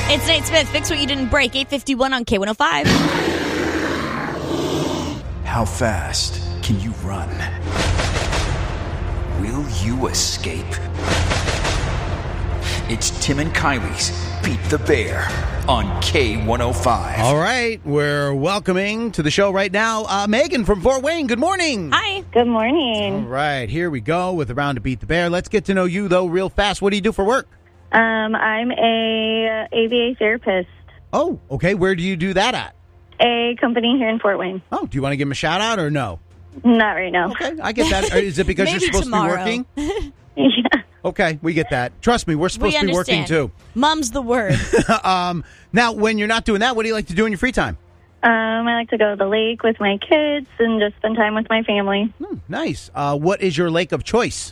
It's Nate Smith. Fix what you didn't break. 8:51 on K105. How fast can you run? Will you escape? It's Tim and Kylie's Beat the Bear on K105. All right, we're welcoming to the show right now Megan from Fort Wayne. Good morning. Hi. Good morning. All right, here we go with a round to Beat the Bear. Let's get to know you, though, real fast. What do you do for work? I'm a ABA therapist. Oh, okay. Where do you do that at? A company here in Fort Wayne. Oh, do you want to give them a shout out or no? Not right now. Okay, I get that. Is it because you're Maybe supposed tomorrow. to be working? Yeah. Okay, we get that. Trust me, we're supposed to be working too. Mum's the word. Now, when you're not doing that, what do you like to do in your free time? I like to go to the lake with my kids and just spend time with my family. Nice. What is your lake of choice?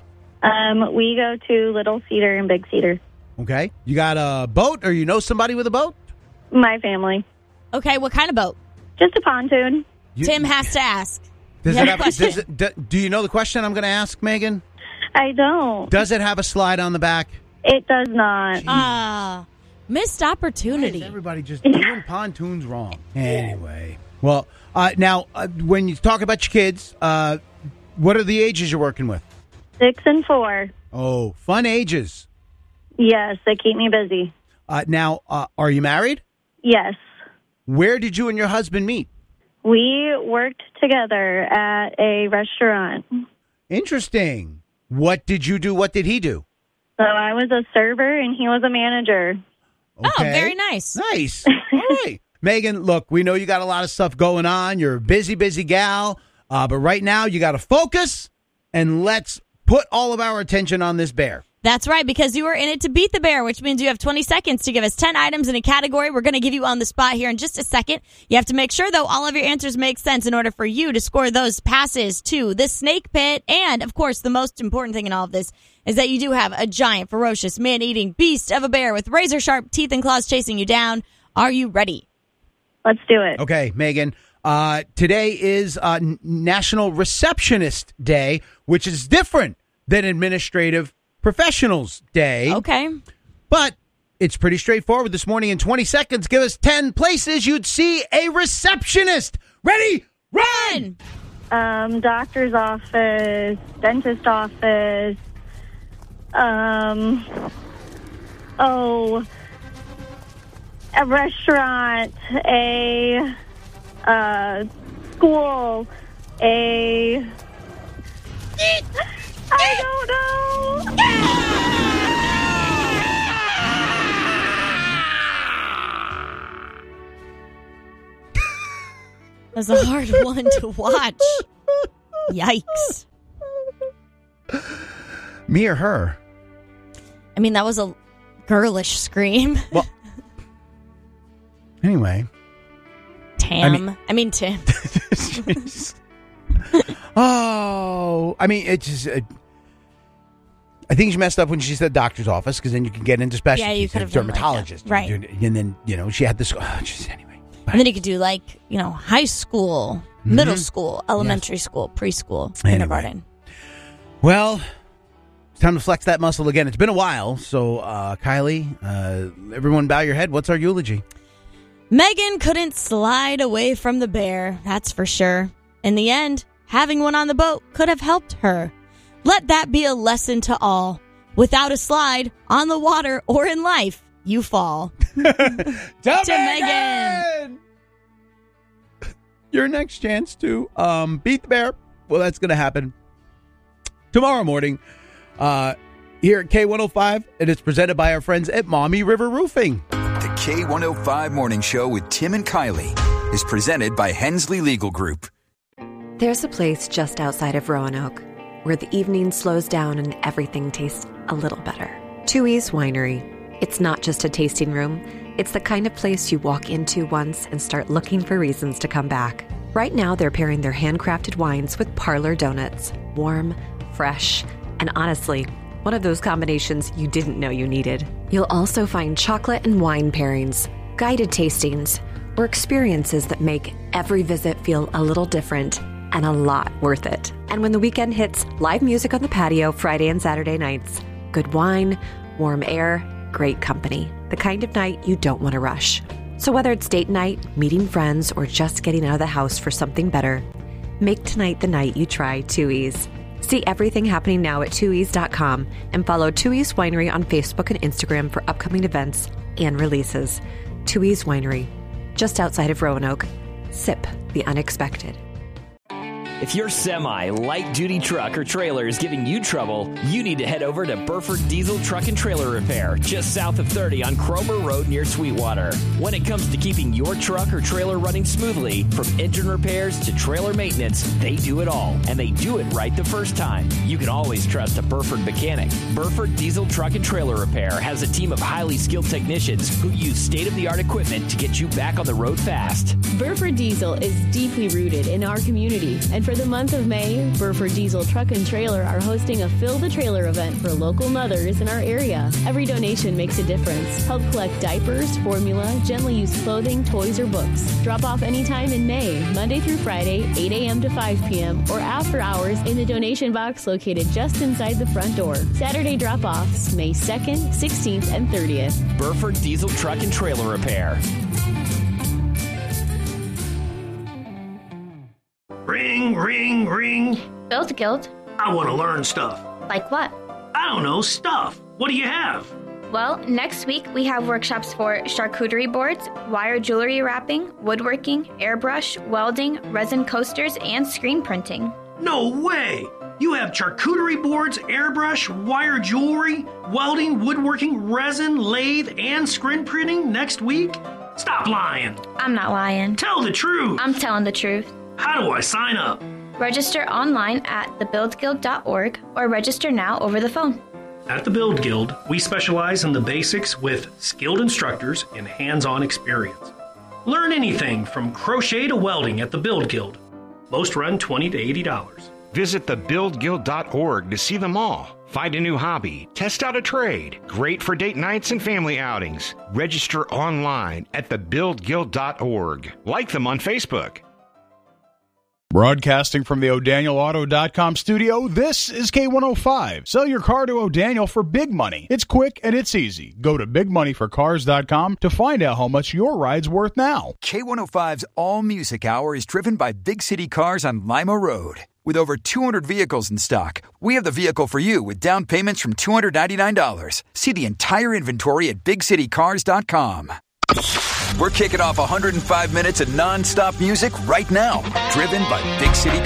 We go to Little Cedar and Big Cedar. Okay. You got a boat or you know somebody with a boat? My family. Okay, what kind of boat? Just a pontoon. Tim has to ask. Does You it have a have, question? do you know the question I'm going to ask, Megan? I don't. Does it have a slide on the back? It does not. Missed Why opportunity. is everybody just doing pontoons wrong? Anyway. Well, now, when you talk about your kids, what are the ages you're working with? 6 and 4. Oh, fun ages. Yes, they keep me busy. Now, are you married? Yes. Where did you and your husband meet? We worked together at a restaurant. Interesting. What did you do? What did he do? So I was a server and he was a manager. Oh, very nice. Nice. All right. Megan, look, we know you got a lot of stuff going on. You're a busy, busy gal. But right now, you got to focus, and let's put all of our attention on this bear. That's right, because you are in it to beat the bear, which means you have 20 seconds to give us 10 items in a category. We're going to give you on the spot here in just a second. You have to make sure, though, all of your answers make sense in order for you to score those passes to the snake pit. And, of course, the most important thing in all of this is that you do have a giant, ferocious, man-eating beast of a bear with razor-sharp teeth and claws chasing you down. Are you ready? Let's do it. Okay, Megan. Today is National Receptionist Day, which is different than Administrative Professionals Day. Okay. But it's pretty straightforward this morning. In 20 seconds, give us 10 places you'd see a receptionist. Ready? Run! Doctor's office, dentist office, a restaurant, a school, I don't know. That's a hard one to watch. Yikes. Me or her? I mean, that was a girlish scream. Well, anyway. Tim. Oh, I mean, it's just... I think she messed up when she said doctor's office, because then you can get into specialties. Yeah, you could have done dermatologist. like that. Right. And then, she had this... anyway. And then you could do high school, middle school, elementary school, preschool, kindergarten. Well, it's time to flex that muscle again. It's been a while. So, Kylie, everyone bow your head. What's our eulogy? Megan couldn't slide away from the bear, that's for sure. In the end, having one on the boat could have helped her. Let that be a lesson to all. Without a slide, on the water, or in life, you fall. to Megan! Your next chance to beat the bear. Well, that's going to happen tomorrow morning here at K105. And it's presented by our friends at Maumee River Roofing. The K105 Morning Show with Tim and Kylie is presented by Hensley Legal Group. There's a place just outside of Roanoke where the evening slows down and everything tastes a little better. Twoey's Winery. It's not just a tasting room. It's the kind of place you walk into once and start looking for reasons to come back. Right now, they're pairing their handcrafted wines with parlor donuts. Warm, fresh, and honestly, one of those combinations you didn't know you needed. You'll also find chocolate and wine pairings, guided tastings, or experiences that make every visit feel a little different and a lot worth it. And when the weekend hits, live music on the patio Friday and Saturday nights. Good wine, warm air, great company, the kind of night you don't want to rush. So whether it's date night, meeting friends, or just getting out of the house for something better, make tonight the night you try 2E's. See everything happening now at 2E's.com and follow 2E's Winery on Facebook and Instagram for upcoming events and releases. 2E's Winery, just outside of Roanoke. Sip the unexpected. If your semi, light-duty truck or trailer is giving you trouble, you need to head over to Burford Diesel Truck and Trailer Repair, just south of 30 on Cromer Road near Sweetwater. When it comes to keeping your truck or trailer running smoothly, from engine repairs to trailer maintenance, they do it all, and they do it right the first time. You can always trust a Burford mechanic. Burford Diesel Truck and Trailer Repair has a team of highly skilled technicians who use state-of-the-art equipment to get you back on the road fast. Burford Diesel is deeply rooted in our community, and for the month of May, Burford Diesel Truck and Trailer are hosting a Fill the Trailer event for local mothers in our area. Every donation makes a difference. Help collect diapers, formula, gently used clothing, toys, or books. Drop off anytime in May, Monday through Friday, 8 a.m. to 5 p.m., or after hours in the donation box located just inside the front door. Saturday drop-offs, May 2nd, 16th, and 30th. Burford Diesel Truck and Trailer Repair. Ring, ring, ring. Build Guild. I want to learn stuff. Like what? I don't know, stuff. What do you have? Well, next week we have workshops for charcuterie boards, wire jewelry wrapping, woodworking, airbrush, welding, resin coasters, and screen printing. No way! You have charcuterie boards, airbrush, wire jewelry, welding, woodworking, resin, lathe, and screen printing next week? Stop lying. I'm not lying. Tell the truth. I'm telling the truth. How do I sign up? Register online at thebuildguild.org or register now over the phone. At the Build Guild, we specialize in the basics with skilled instructors and hands-on experience. Learn anything from crochet to welding at the Build Guild. Most run $20 to $80. Visit thebuildguild.org to see them all. Find a new hobby, test out a trade. Great for date nights and family outings. Register online at thebuildguild.org. Like them on Facebook. Broadcasting from the O'DanielAuto.com studio, this is K105. Sell your car to O'Daniel for big money. It's quick and it's easy. Go to bigmoneyforcars.com to find out how much your ride's worth now. K105's All Music Hour is driven by Big City Cars on Lima Road. With over 200 vehicles in stock, we have the vehicle for you with down payments from $299. See the entire inventory at bigcitycars.com. We're kicking off 105 minutes of non-stop music right now, driven by Big City